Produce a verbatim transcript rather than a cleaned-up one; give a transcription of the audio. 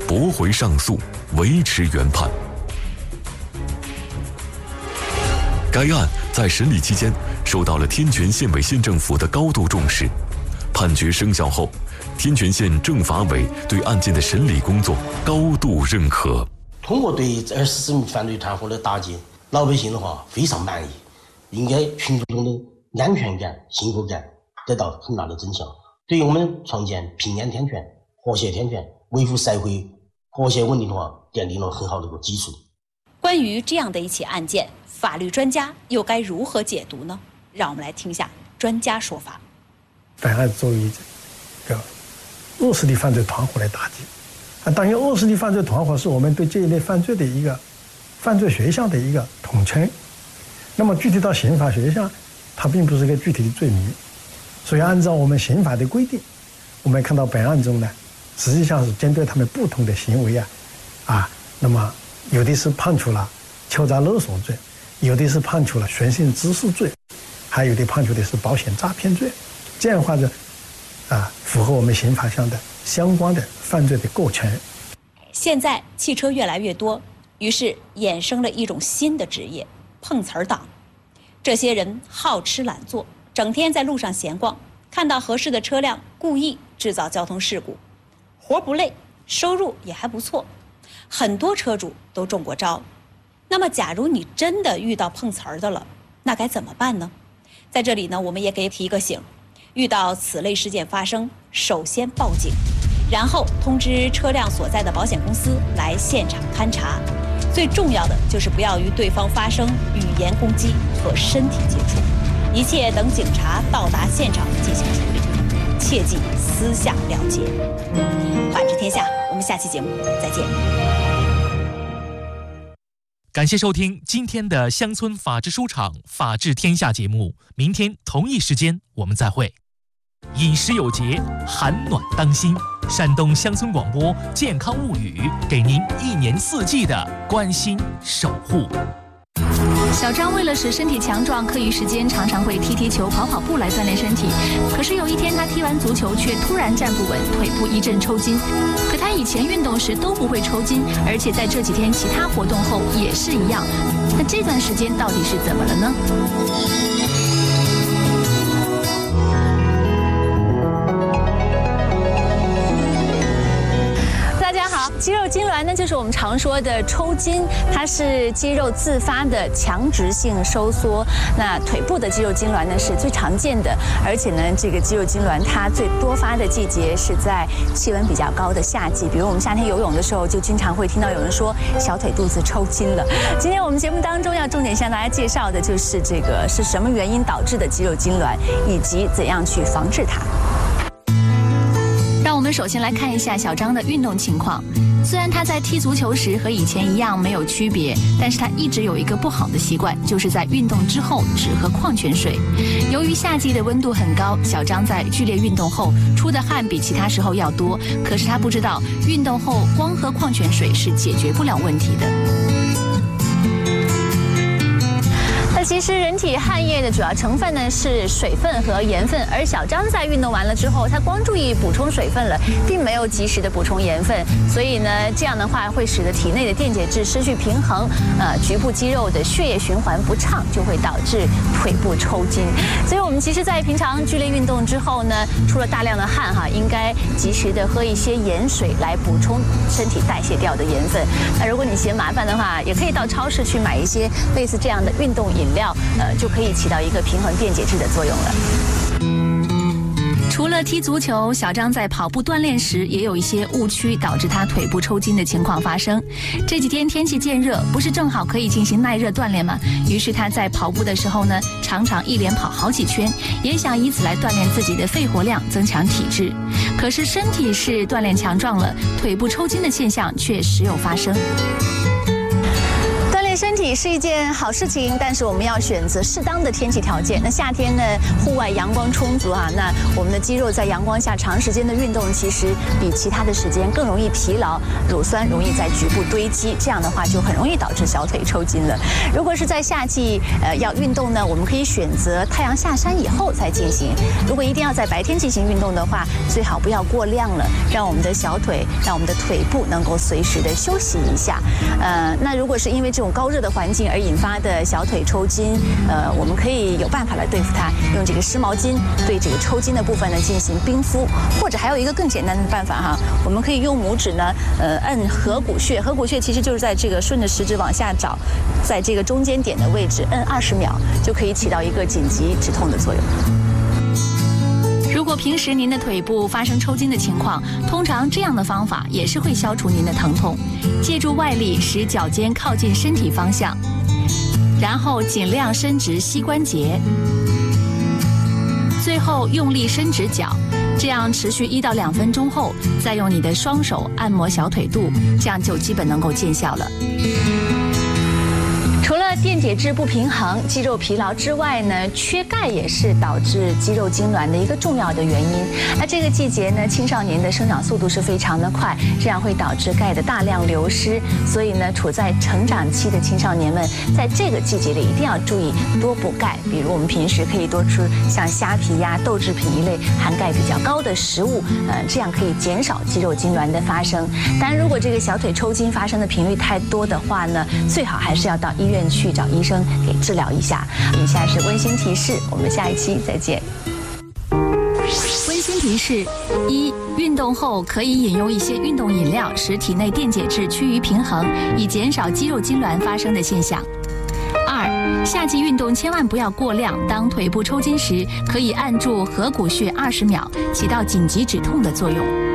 驳回上诉，维持原判。该案在审理期间受到了天全县委县政府的高度重视。判决生效后，天全县政法委对案件的审理工作高度认可。 通过对二十四名犯罪团伙的打击，老百姓的话非常满意，应该群众的安全感、幸福感得到很大的增强，对于我们创建平安天全、和谐天全、维护社会和谐稳定的话，奠定了很好的一个基础。 关于这样的一起案件，法律专家又该如何解读呢？让我们来听一下专家说法。 本案作为一个恶势力犯罪团伙来打击，啊，当然恶势力犯罪团伙是我们对这一类犯罪的一个犯罪学项的一个统称。那么具体到刑法学项，它并不是一个具体的罪名，所以按照我们刑法的规定，我们看到本案中呢，实际上是针对他们不同的行为啊，啊，那么有的是判处了敲诈勒索罪，有的是判处了寻衅滋事罪，还有的判处的是保险诈骗罪。这样的话就啊，符合我们刑法上的相关的犯罪的构成。 现在汽车越来越多，于是衍生了一种新的职业——碰瓷儿党。这些人好吃懒做，整天在路上闲逛，看到合适的车辆，故意制造交通事故，活不累，收入也还不错，很多车主都中过招。那么，假如你真的遇到碰瓷儿的了，那该怎么办呢？在这里呢，我们也给提个醒。遇到此类事件发生，首先报警，然后通知车辆所在的保险公司来现场勘查。最重要的就是不要与对方发生语言攻击和身体接触，一切等警察到达现场进行处理，切忌私下了结。法治天下，我们下期节目再见。 感谢收听今天的乡村法治书场法治天下节目，明天同一时间我们再会。饮食有节，寒暖当心。山东乡村广播健康物语，给您一年四季的关心守护。 小张为了使身体强壮，课余时间常常会踢踢球、跑跑步来锻炼身体。可是有一天，他踢完足球却突然站不稳，腿部一阵抽筋。可他以前运动时都不会抽筋，而且在这几天其他活动后也是一样。那这段时间到底是怎么了呢？肌肉痉挛呢，就是我们常说的抽筋，它是肌肉自发的强直性收缩。那腿部的肌肉痉挛呢是最常见的，而且呢，这个肌肉痉挛它最多发的季节是在气温比较高的夏季，比如我们夏天游泳的时候，就经常会听到有人说小腿肚子抽筋了。今天我们节目当中要重点向大家介绍的就是这个是什么原因导致的肌肉痉挛，以及怎样去防治它。让我们首先来看一下小张的运动情况。虽然他在踢足球时和以前一样没有区别，但是他一直有一个不好的习惯，就是在运动之后只喝矿泉水。由于夏季的温度很高，小张在剧烈运动后出的汗比其他时候要多，可是他不知道，运动后光喝矿泉水是解决不了问题的。那其实人体汗液的主要成分呢是水分和盐分，而小张在运动完了之后，他光注意补充水分了，并没有及时的补充盐分，所以呢，这样的话会使得体内的电解质失去平衡，呃，局部肌肉的血液循环不畅，就会导致腿部抽筋。所以我们其实，在平常剧烈运动之后呢，出了大量的汗哈，应该及时的喝一些盐水来补充身体代谢掉的盐分。那如果你嫌麻烦的话，也可以到超市去买一些类似这样的运动饮料，呃，就可以起到一个平衡电解质的作用了。除了踢足球，小张在跑步锻炼时也有一些误区，导致他腿部抽筋的情况发生。这几天天气渐热，不是正好可以进行耐热锻炼吗？于是他在跑步的时候呢，常常一连跑好几圈，也想以此来锻炼自己的肺活量，增强体质。可是身体是锻炼强壮了，腿部抽筋的现象却时有发生。 身体是一件好事情，但是我们要选择适当的天气条件。那夏天呢，户外阳光充足啊，那我们的肌肉在阳光下长时间的运动，其实比其他的时间更容易疲劳，乳酸容易在局部堆积，这样的话就很容易导致小腿抽筋了。如果是在夏季呃要运动呢，我们可以选择太阳下山以后再进行。如果一定要在白天进行运动的话，最好不要过量了，让我们的小腿、让我们的腿部能够随时的休息一下。呃，那如果是因为这种高热的环境而引发的小腿抽筋，呃，我们可以有办法来对付它，用这个湿毛巾对这个抽筋的部分呢进行冰敷，或者还有一个更简单的办法哈，我们可以用拇指呢，呃，按合谷穴，合谷穴其实就是在这个顺着食指往下找，在这个中间点的位置摁二十秒，就可以起到一个紧急止痛的作用。 如果平时您的腿部发生抽筋的情况，通常这样的方法也是会消除您的疼痛。借助外力使脚尖靠近身体方向，然后尽量伸直膝关节，最后用力伸直脚，这样持续一到两分钟后，再用你的双手按摩小腿肚，这样就基本能够见效了。除了电解质不平衡、肌肉疲劳之外呢，缺钙也是导致肌肉痉挛的一个重要的原因。那这个季节呢，青少年的生长速度是非常的快，这样会导致钙的大量流失。所以呢，处在成长期的青少年们，在这个季节里一定要注意多补钙。比如我们平时可以多吃像虾皮呀、豆制品一类含钙比较高的食物，呃，这样可以减少肌肉痉挛的发生。当然，如果这个小腿抽筋发生的频率太多的话呢，最好还是要到医院去找医生给治疗一下。以下是温馨提示，我们下一期再见。温馨提示：一、运动后可以饮用一些运动饮料，使体内电解质趋于平衡，以减少肌肉痉挛发生的现象。二、夏季运动千万不要过量，当腿部抽筋时，可以按住合谷穴二十秒，起到紧急止痛的作用。